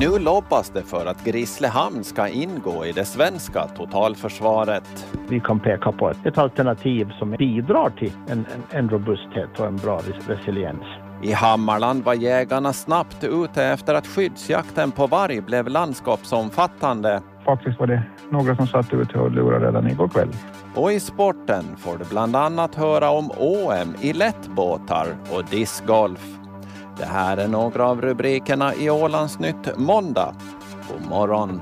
Nu lobbas det för att Grisslehamn ska ingå i det svenska totalförsvaret. Vi kan peka på ett alternativ som bidrar till en robusthet och en bra resiliens. I Hammarland var jägarna snabbt ute efter att skyddsjakten på varg blev landskapsomfattande. Faktiskt var det några som satt ute och lurade redan igår kväll. Och i sporten får du bland annat höra om OM i lättbåtar och discgolf. Det här är några av rubrikerna i Ålandsnytt måndag. God morgon.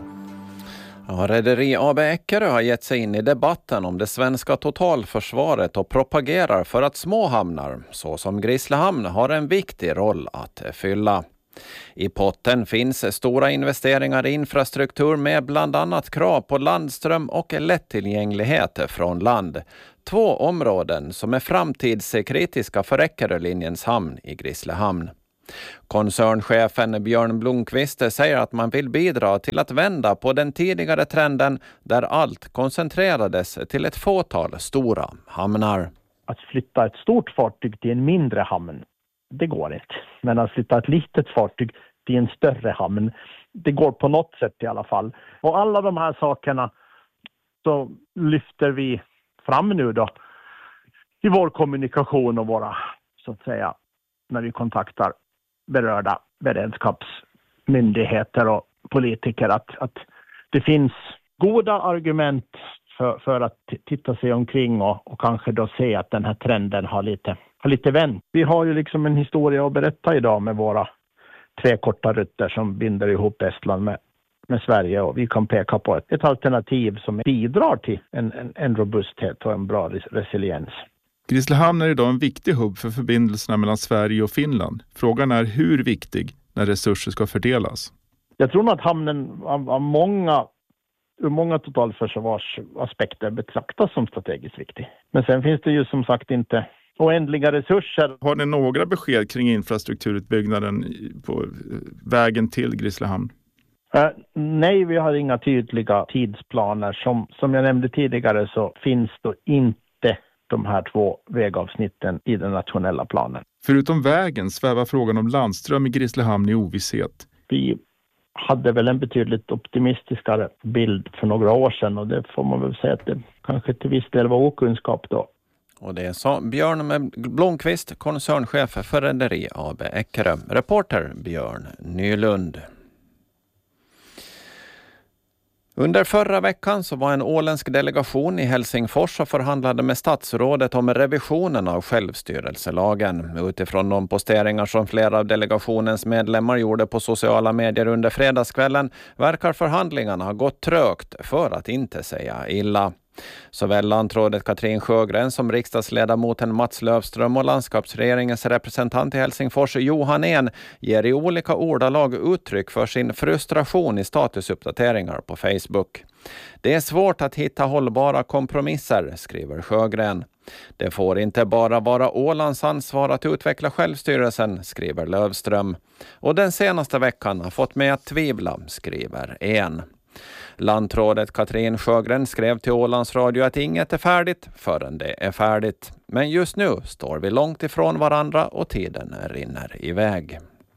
Rederi AB Eckerö har gett sig in i debatten om det svenska totalförsvaret och propagerar för att små hamnar, såsom Grisslehamn, har en viktig roll att fylla. I potten finns stora investeringar i infrastruktur med bland annat krav på landström och lättillgänglighet från land. 2 områden som är framtidskritiska för Eckerölinjens hamn i Grisslehamn. Koncernchefen Björn Blomqvist säger att man vill bidra till att vända på den tidigare trenden där allt koncentrerades till ett fåtal stora hamnar. Att flytta ett stort fartyg till en mindre hamn, det går inte. Men att flytta ett litet fartyg till en större hamn, det går på något sätt i alla fall. Och alla de här sakerna så lyfter vi fram nu då i vår kommunikation och våra, så att säga, när vi kontaktar berörda beredskapsmyndigheter och politiker att det finns goda argument för att titta sig omkring och kanske då se att den här trenden har lite vänt. Vi har ju liksom en historia att berätta idag med våra 3 korta rutter som binder ihop Estland med Sverige, och vi kan peka på ett alternativ som bidrar till en robusthet och en bra resiliens. Grisslehamn är idag en viktig hubb för förbindelserna mellan Sverige och Finland. Frågan är hur viktig när resurser ska fördelas. Jag tror nog att hamnen ur många totalförsvarsaspekter betraktas som strategiskt viktig. Men sen finns det ju som sagt inte oändliga resurser. Har ni några besked kring infrastrukturutbyggnaden på vägen till Grisslehamn? Nej, vi har inga tydliga tidsplaner. Som jag nämnde tidigare så finns det inte de här 2 vägavsnitten i den nationella planen. Förutom vägen svävar frågan om landström i Grisslehamn i ovisshet. Vi hade väl en betydligt optimistiskare bild för några år sedan, och det får man väl säga att det kanske till viss del var okunskap då. Och det sa Björn Blomqvist, koncernchef för Rederi AB Eckerö. Reporter Björn Nylund. Under förra veckan så var en åländsk delegation i Helsingfors och förhandlade med statsrådet om revisionen av självstyrelselagen. Utifrån de posteringar som flera av delegationens medlemmar gjorde på sociala medier under fredagskvällen verkar förhandlingarna ha gått trögt, för att inte säga illa. Såväl landrådet Katrin Sjögren som riksdagsledamoten Mats Löfström och landskapsregeringens representant i Helsingfors Johan En ger i olika ordalag uttryck för sin frustration i statusuppdateringar på Facebook. Det är svårt att hitta hållbara kompromisser, skriver Sjögren. Det får inte bara vara Ålands ansvar att utveckla självstyrelsen, skriver Löfström. Och den senaste veckan har fått mig att tvivla, skriver En. Landrådet Katrin Sjögren skrev till Ålands Radio att inget är färdigt förrän det är färdigt. Men just nu står vi långt ifrån varandra och tiden rinner iväg.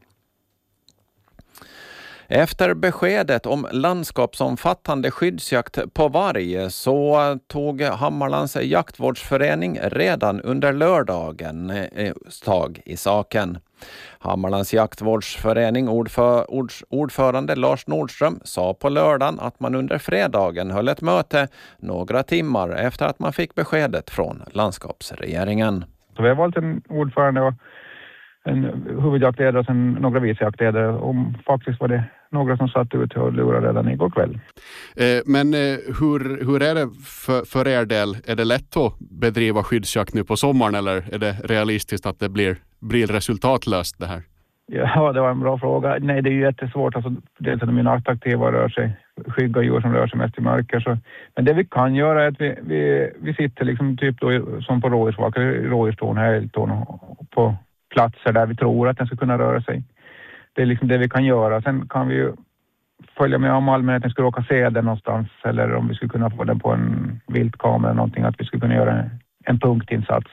Efter beskedet om landskapsomfattande skyddsjakt på varg så tog Hammarlands jaktvårdsförening redan under lördagen tag i saken. Hammarlands jaktvårdsförening ordförande Lars Nordström sa på lördagen att man under fredagen höll ett möte några timmar efter att man fick beskedet från landskapsregeringen. Så vi har valt en ordförande och en huvudjaktledare och sen några vicejaktledare, och faktiskt var det några som satt ute och lurade redan igår kväll. Men hur är det för er del? Är det lätt att bedriva skyddsjakt nu på sommaren, eller är det realistiskt att det blir resultatlöst det här? Ja, det var en bra fråga. Nej, det är ju jättesvårt. Alltså, dels är de nattaktiva rör sig, skygga djur som rör sig mest i mörker. Så. Men det vi kan göra är att vi sitter liksom typ då, som på rådjurstorn, älgtorn, på platser där vi tror att den ska kunna röra sig. Det är liksom det vi kan göra. Sen kan vi ju följa med om allmänheten skulle råka se den någonstans, eller om vi skulle kunna få den på en viltkamera eller någonting, att vi skulle kunna göra en punktinsats.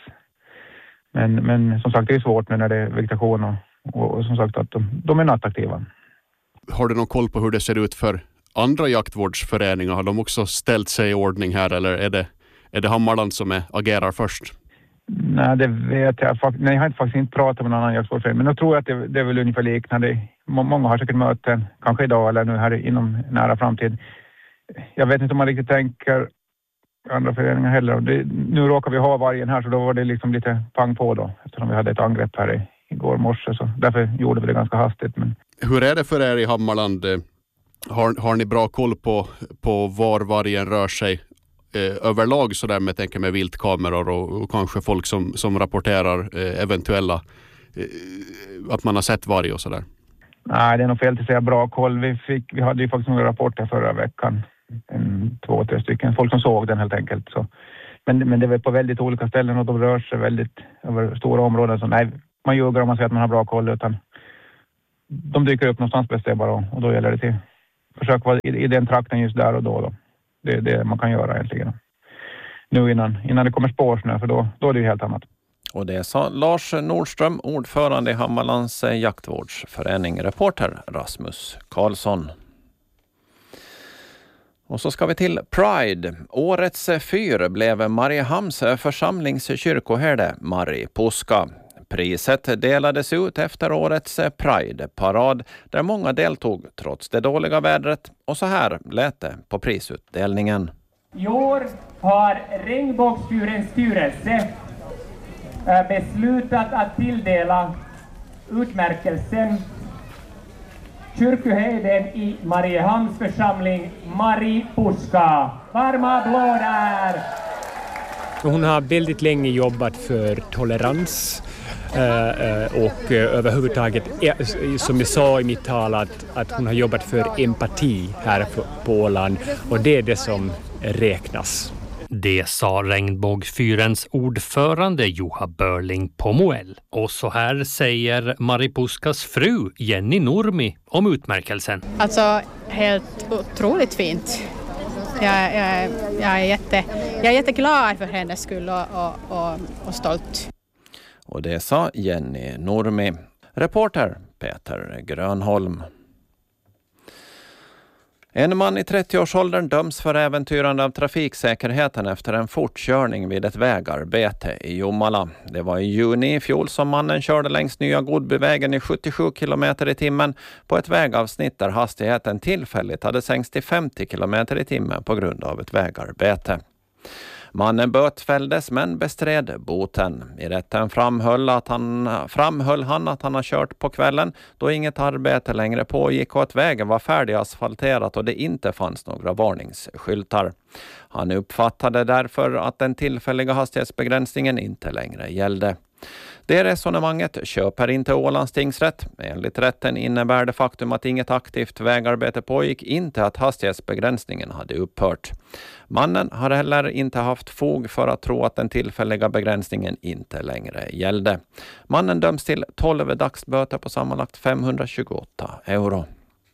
Men som sagt, det är svårt nu när det är vegetation och som sagt att de är nattaktiva. Har du någon koll på hur det ser ut för andra jaktvårdsföreningar? Har de också ställt sig i ordning här eller är det Hammarland som agerar först? Nej, det vet jag. Nej, jag har faktiskt inte pratat med någon annan jaktvårdsförening. Men jag tror att det är väl ungefär liknande. Många har säkert möten, kanske idag eller nu här inom nära framtid. Jag vet inte om man riktigt tänker andra föreningar heller. Nu råkar vi ha vargen här så då var det liksom lite pang på då. Eftersom vi hade ett angrepp här igår morse så därför gjorde vi det ganska hastigt. Men... Hur är det för er i Hammarland? Har ni bra koll på var vargen rör sig överlag så där med viltkameror och kanske folk som rapporterar eventuella att man har sett varg och sådär? Nej, det är nog fel att säga bra koll. Vi hade ju faktiskt några rapporter förra veckan. 2-3 stycken. Folk som såg den helt enkelt. Så. Men det är på väldigt olika ställen och de rör sig väldigt över stora områden. Så nej, man ljuger om man säger att man har bra koll utan de dyker upp någonstans bäst det bara och då gäller det till försök vara i den trakten just där och då. Det är det man kan göra egentligen. Nu innan det kommer spårsnö för då är det ju helt annat. Och det sa Lars Nordström, ordförande i Hammarlands jaktvårdsförening, reporter Rasmus Karlsson. Och så ska vi till Pride. Årets fyr blev Mariehamns församlingskyrkoherde Mari Puska. Priset delades ut efter årets Pride-parad där många deltog trots det dåliga vädret. Och så här lät det på prisutdelningen. I år har Regnbågsfyrens styrelse beslutat att tilldela utmärkelsen kyrkoherden i Mariehamns församling Mari Puska. Varma applåder! Hon har väldigt länge jobbat för tolerans och överhuvudtaget, som jag sa i mitt tal, att hon har jobbat för empati här på Åland och det är det som räknas. Det sa Regnbågsfyrens ordförande Juha Börling Pomoel. Och så här säger Mari Puskas fru Jenny Nurmi om utmärkelsen. Alltså helt otroligt fint. Jag är jätteglad för hennes skull och stolt. Och det sa Jenny Nurmi. Reporter Peter Grönholm. En man i 30-årsåldern döms för äventyrande av trafiksäkerheten efter en fortkörning vid ett vägarbete i Jomala. Det var i juni i fjol som mannen körde längs Nya Godbyvägen i 77 km i timmen på ett vägavsnitt där hastigheten tillfälligt hade sänkts till 50 km i timmen på grund av ett vägarbete. Mannen bötfälldes men bestred boten. I rätten framhöll han att han har kört på kvällen då inget arbete längre pågick och att vägen var färdigasfalterat och det inte fanns några varningsskyltar. Han uppfattade därför att den tillfälliga hastighetsbegränsningen inte längre gällde. Det resonemanget köper inte Ålands tingsrätt. Enligt rätten innebär det faktum att inget aktivt vägarbete pågick inte att hastighetsbegränsningen hade upphört. Mannen har heller inte haft fog för att tro att den tillfälliga begränsningen inte längre gällde. Mannen döms till 12 dagsböter på sammanlagt 528 euro.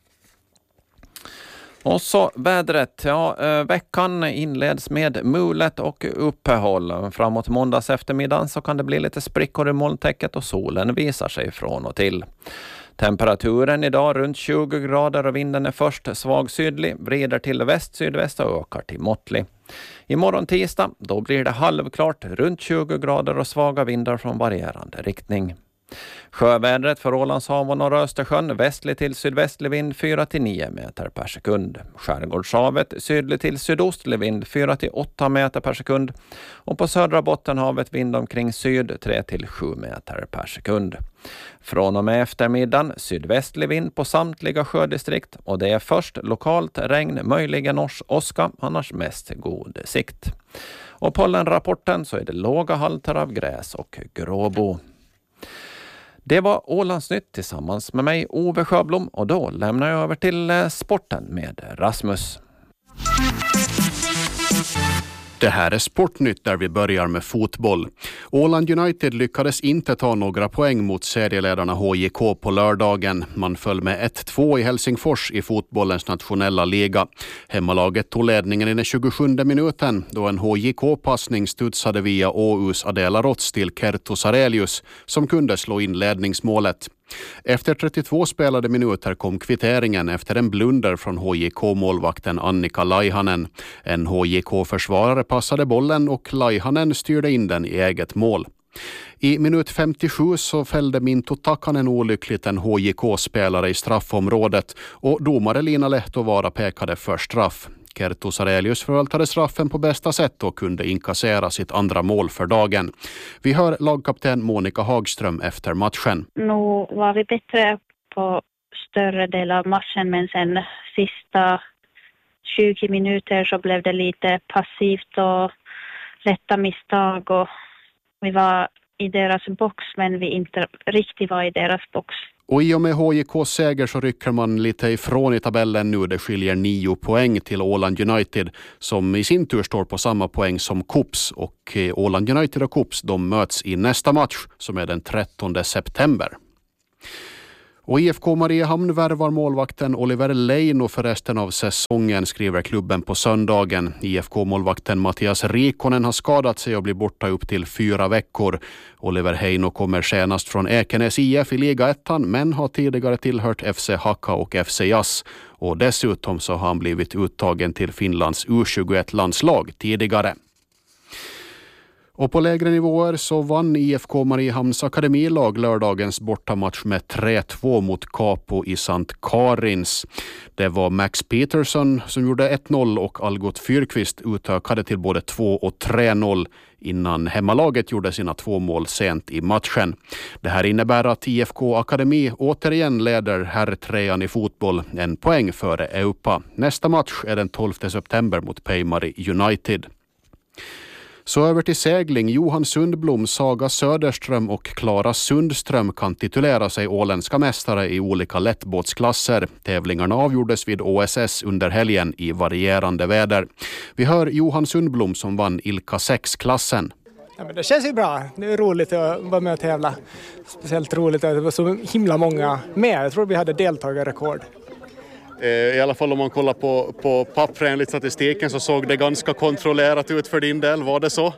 Och så vädret. Veckan inleds med mulet och uppehåll. Framåt måndags eftermiddagen så kan det bli lite sprickor i molntäcket och solen visar sig från och till. Temperaturen idag runt 20 grader och vinden är först svag sydlig, vrider till väst-sydväst och ökar till måttlig. Imorgon tisdag då blir det halvklart runt 20 grader och svaga vindar från varierande riktning. Sjövädret för Ålandshav och norra Östersjön, västlig till sydvästlig vind 4-9 meter per sekund. Skärgårdshavet sydlig till sydostlig vind 4-8 meter per sekund. Och på södra Bottenhavet vind omkring syd 3-7 meter per sekund. Från och med eftermiddagen sydvästlig vind på samtliga sjödistrikt och det är först lokalt regn, möjligen åska, annars mest god sikt. Och pollenrapporten så är det låga halter av gräs och gråbo. Det var Ålandsnytt tillsammans med mig, Ove Sjöblom, och då lämnar jag över till sporten med Rasmus. Det här är Sportnytt där vi börjar med fotboll. Åland United lyckades inte ta några poäng mot serieledarna HJK på lördagen. Man föll med 1-2 i Helsingfors i fotbollens nationella liga. Hemmalaget tog ledningen i den 27 minuten då en HJK-passning studsade via Åhus Adela Rots till Kerttu Sarelius som kunde slå in ledningsmålet. Efter 32 spelade minuter kom kvitteringen efter en blunder från HJK-målvakten Annika Laihanen. En HJK-försvarare passade bollen och Laihanen styrde in den i eget mål. I minut 57 så fällde Minto Takanen olyckligt en HJK-spelare i straffområdet och domare Lina Lehtovaara pekade för straff. Kerttu Sarelius förvaltade straffen på bästa sätt och kunde inkassera sitt andra mål för dagen. Vi hör lagkapten Monica Hagström efter matchen. Nu var vi bättre på större del av matchen, men sen sista 20 minuter så blev det lite passivt och lätta misstag och vi var i deras box men vi inte riktigt var i deras box. Och i och med HJKs seger så rycker man lite ifrån i tabellen nu. Det skiljer 9 poäng till Åland United som i sin tur står på samma poäng som KOPS. Och Åland United och KOPS de möts i nästa match som är den 13 september. Och IFK Mariehamn värvar målvakten Oliver Leino för resten av säsongen, skriver klubben på söndagen. IFK-målvakten Mattias Rikonen har skadat sig och blir borta upp till 4 veckor. Oliver Heino kommer senast från Ekenäs IF i Liga 1, men har tidigare tillhört FC Haka och FC Jazz. Och dessutom så har han blivit uttagen till Finlands U21-landslag tidigare. Och på lägre nivåer så vann IFK Mariehamns akademilag lördagens bortamatch med 3-2 mot Capo i Sankt Karins. Det var Max Peterson som gjorde 1-0 och Algot Fyrqvist utökade till både 2 och 3-0 innan hemmalaget gjorde sina 2 mål sent i matchen. Det här innebär att IFK Akademi återigen leder herrtrean i fotboll, en poäng före Eupa. Nästa match är den 12 september mot Peimari United. Så över till segling. Johan Sundblom, Saga Söderström och Klara Sundström kan titulera sig åländska mästare i olika lättbåtsklasser. Tävlingarna avgjordes vid OSS under helgen i varierande väder. Vi hör Johan Sundblom som vann Ilka 6-klassen. Ja, men det känns ju bra. Det är roligt att vara med och tävla. Speciellt roligt att det var så himla många med. Jag tror vi hade deltagarrekord. I alla fall om man kollar på pappren enligt statistiken så såg det ganska kontrollerat ut för din del. Var det så?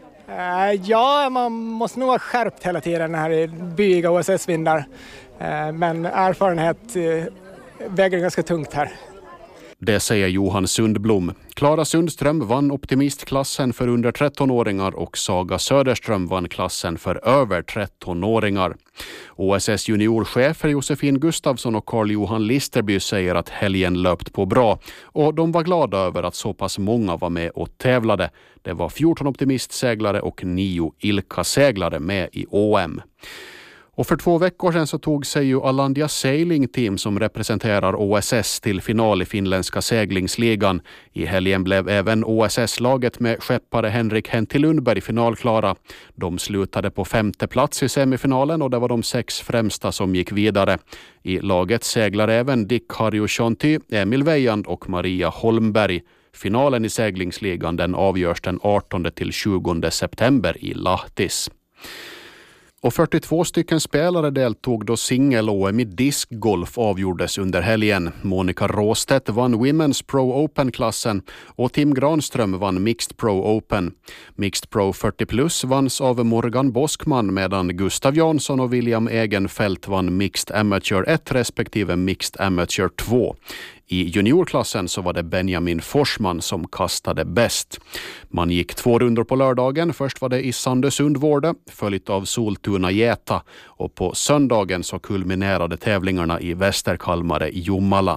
Ja, man måste nog vara skärpt hela tiden här i byiga OSS-vindar. Men erfarenhet väger ganska tungt här. Det säger Johan Sundblom. Klara Sundström vann optimistklassen för under 13-åringar och Saga Söderström vann klassen för över 13-åringar. OSS juniorchefer Josefin Gustafsson och Carl-Johan Listerby säger att helgen löpt på bra och de var glada över att så pass många var med och tävlade. Det var 14 optimistseglare och 9 Ilka-seglare med i OM. Och för 2 veckor sedan så tog sig ju Alandia Sailing Team som representerar OSS till final i finländska seglingsligan. I helgen blev även OSS-laget med skeppare Henrik Hentti Lundberg finalklara. De slutade på 5:e plats i semifinalen och det var de 6 främsta som gick vidare. I laget seglar även Dick Harju-Shonty, Emil Weijand och Maria Holmberg. Finalen i seglingsligan den avgörs den 18 till 20 september i Lahtis. Och 42 stycken spelare deltog då singel-OM i diskgolf avgjordes under helgen. Monica Råstedt vann Women's Pro Open-klassen och Tim Granström vann Mixed Pro Open. Mixed Pro 40 plus vanns av Morgan Boskman medan Gustav Jansson och William Egenfelt vann Mixed Amateur 1 respektive Mixed Amateur 2. I juniorklassen så var det Benjamin Forsman som kastade bäst. Man gick 2 rundor på lördagen. Först var det i Sandösund-Vårde, följt av Soltuna-Gäta. Och på söndagen så kulminerade tävlingarna i Västerkalmare i Jomala.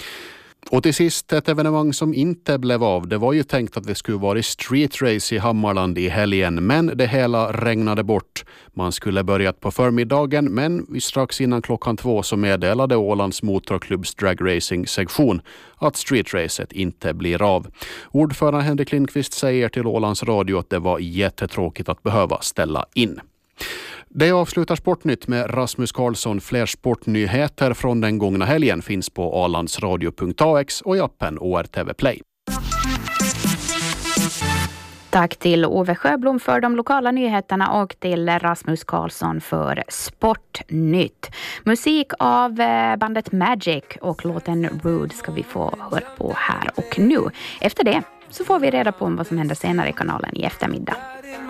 Och till sist ett evenemang som inte blev av. Det var ju tänkt att det skulle vara i street race i Hammarland i helgen, men det hela regnade bort. Man skulle börjat på förmiddagen, men strax innan 2:00 så meddelade Ålands motorklubbs dragracing-sektion att streetracet inte blir av. Ordförande Henrik Lindqvist säger till Ålands Radio att det var jättetråkigt att behöva ställa in. Det avslutar Sportnytt med Rasmus Karlsson. Fler sportnyheter från den gångna helgen finns på alandsradio.ax och i appen ORTV Play. Tack till Ove Sjöblom för de lokala nyheterna och till Rasmus Karlsson för Sportnytt. Musik av bandet Magic och låten Rude ska vi få höra på här och nu. Efter det så får vi reda på vad som händer senare i kanalen i eftermiddag.